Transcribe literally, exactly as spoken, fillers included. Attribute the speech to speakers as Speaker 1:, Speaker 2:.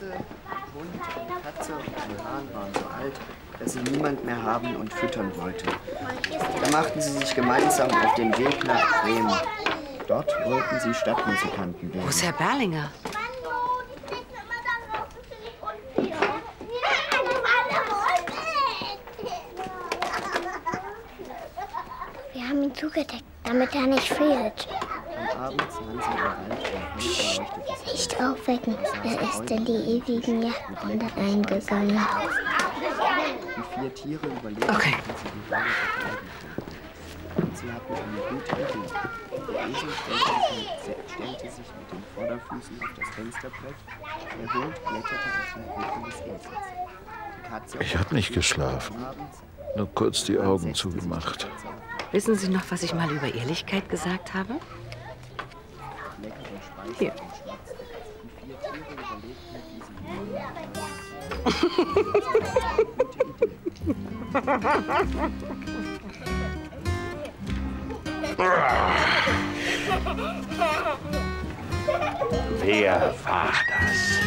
Speaker 1: Hund, die Katze und der Hahn waren so alt, dass sie niemand mehr haben und füttern wollte. Da machten sie sich gemeinsam auf den Weg nach Bremen. Dort wollten sie Stadtmusikanten werden.
Speaker 2: Wo ist Herr Berlinger?
Speaker 3: Wir haben ihn zugedeckt, damit er nicht friert.
Speaker 1: Am Abend sahen sie im Wald ein hell erleuchtetes
Speaker 3: Nicht aufwecken, er ist in die ewigen Jagdgründe eingegangen.
Speaker 1: Die vier Tiere überlebten,
Speaker 2: Okay.
Speaker 1: bis sie die Wale vertreiben konnten. Sie hatten eine gute Idee. Der Esel stellte sich, stellte sich mit den Vorderfüßen auf das Fensterbrett. Der Hund kletterte auf den Rücken des Esels. Die Katze
Speaker 4: Ich habe nicht geschlafen, nur kurz die Augen zugemacht.
Speaker 2: Wissen Sie noch, was ich mal über Ehrlichkeit gesagt habe? Hier.
Speaker 5: Wer war das?